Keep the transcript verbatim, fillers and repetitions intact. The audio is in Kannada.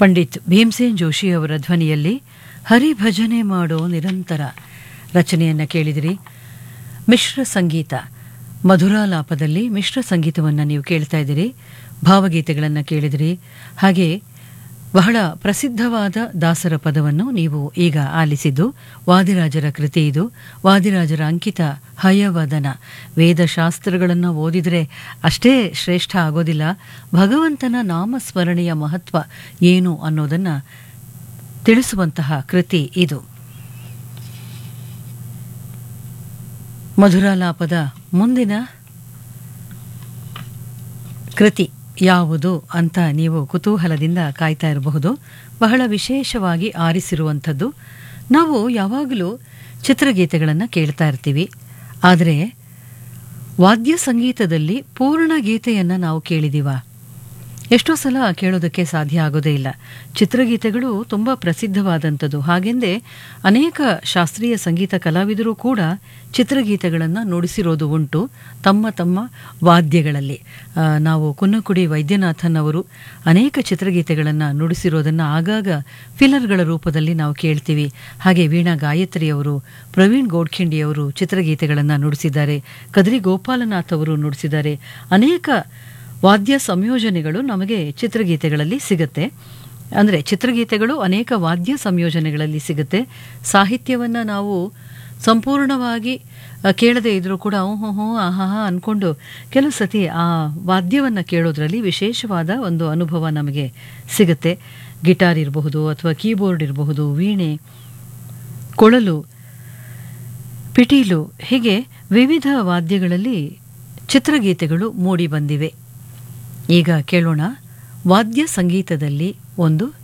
ಪಂಡಿತ್ ಭೀಮ್ಸೇನ್ ಜೋಶಿ ಅವರ ಧ್ವನಿಯಲ್ಲಿ ಹರಿಭಜನೆ ಮಾಡೋ ನಿರಂತರ ರಚನೆಯನ್ನು ಕೇಳಿದಿರಿ. ಮಿಶ್ರ ಸಂಗೀತ, ಮಧುರಾಲಾಪದಲ್ಲಿ ಮಿಶ್ರ ಸಂಗೀತವನ್ನು ನೀವು ಕೇಳ್ತಾ ಇದ್ದೀರಿ. ಭಾವಗೀತೆಗಳನ್ನು ಕೇಳಿದಿರಿ. ಹಾಗೆ ಬಹಳ ಪ್ರಸಿದ್ಧವಾದ ದಾಸರ ಪದವನ್ನು ನೀವು ಈಗ ಆಲಿಸಿದ್ದು ವಾದಿರಾಜರ ಕೃತಿ. ಇದು ವಾದಿರಾಜರ ಅಂಕಿತ ಹಯವದನ. ವೇದಶಾಸ್ತ್ರಗಳನ್ನು ಓದಿದರೆ ಅಷ್ಟೇ ಶ್ರೇಷ್ಠ ಆಗೋದಿಲ್ಲ, ಭಗವಂತನ ನಾಮಸ್ಮರಣೆಯ ಮಹತ್ವ ಏನು ಅನ್ನೋದನ್ನು ತಿಳಿಸುವಂತಹ ಕೃತಿ ಇದು. ಮಧುರಾಲಾಪದ ಮುಂದಿನ ಕೃತಿ ಯಾವುದು ಅಂತ ನೀವು ಕುತೂಹಲದಿಂದ ಕಾಯ್ತಾ ಇರಬಹುದು. ಬಹಳ ವಿಶೇಷವಾಗಿ ಆರಿಸಿರುವಂಥದ್ದು. ನಾವು ಯಾವಾಗಲೂ ಚಿತ್ರಗೀತೆಗಳನ್ನು ಕೇಳ್ತಾ ಇರ್ತೀವಿ, ಆದರೆ ವಾದ್ಯ ಸಂಗೀತದಲ್ಲಿ ಪೂರ್ಣ ಗೀತೆಯನ್ನು ನಾವು ಕೇಳಿದೀವ? ಎಷ್ಟೋ ಸಲ ಕೇಳೋದಕ್ಕೆ ಸಾಧ್ಯ ಆಗೋದೇ ಇಲ್ಲ. ಚಿತ್ರಗೀತೆಗಳು ತುಂಬ ಪ್ರಸಿದ್ಧವಾದಂಥದ್ದು. ಹಾಗೆಂದೇ ಅನೇಕ ಶಾಸ್ತ್ರೀಯ ಸಂಗೀತ ಕಲಾವಿದರು ಕೂಡ ಚಿತ್ರಗೀತೆಗಳನ್ನು ನುಡಿಸಿರೋದು ಉಂಟು ತಮ್ಮ ತಮ್ಮ ವಾದ್ಯಗಳಲ್ಲಿ. ನಾವು ಕುನ್ನಕುಡಿ ವೈದ್ಯನಾಥನ್ ಅವರು ಅನೇಕ ಚಿತ್ರಗೀತೆಗಳನ್ನು ನುಡಿಸಿರೋದನ್ನು ಆಗಾಗ ಫಿಲ್ಲರ್ಗಳ ರೂಪದಲ್ಲಿ ನಾವು ಕೇಳ್ತೀವಿ. ಹಾಗೆ ವೀಣಾ ಗಾಯತ್ರಿಯವರು, ಪ್ರವೀಣ್ ಗೋಡ್ಖಿಂಡಿಯವರು ಚಿತ್ರಗೀತೆಗಳನ್ನು ನುಡಿಸಿದ್ದಾರೆ. ಕದ್ರಿ ಗೋಪಾಲನಾಥ್ ಅವರು ನುಡಿಸಿದ್ದಾರೆ. ಅನೇಕ ವಾದ್ಯ ಸಂಯೋಜನೆಗಳು ನಮಗೆ ಚಿತ್ರಗೀತೆಗಳಲ್ಲಿ ಸಿಗುತ್ತೆ. ಅಂದರೆ ಚಿತ್ರಗೀತೆಗಳು ಅನೇಕ ವಾದ್ಯ ಸಂಯೋಜನೆಗಳಲ್ಲಿ ಸಿಗುತ್ತೆ. ಸಾಹಿತ್ಯವನ್ನು ನಾವು ಸಂಪೂರ್ಣವಾಗಿ ಕೇಳದೇ ಇದ್ರೂ ಕೂಡ ಹ್ಞೂ ಹ್ಞೂ ಆಹಾ ಅಂದ್ಕೊಂಡು ಕೆಲವು ಸತಿ ಆ ವಾದ್ಯವನ್ನು ಕೇಳೋದ್ರಲ್ಲಿ ವಿಶೇಷವಾದ ಒಂದು ಅನುಭವ ನಮಗೆ ಸಿಗುತ್ತೆ. ಗಿಟಾರ್ ಇರಬಹುದು, ಅಥವಾ ಕೀಬೋರ್ಡ್ ಇರಬಹುದು, ವೀಣೆ, ಕೊಳಲು, ಪಿಟೀಲು, ಹೀಗೆ ವಿವಿಧ ವಾದ್ಯಗಳಲ್ಲಿ ಚಿತ್ರಗೀತೆಗಳು ಮೂಡಿ ಬಂದಿವೆ. ಈಗ ಕೇಳೋಣ ವಾದ್ಯ ಸಂಗೀತದಲ್ಲಿ ಒಂದು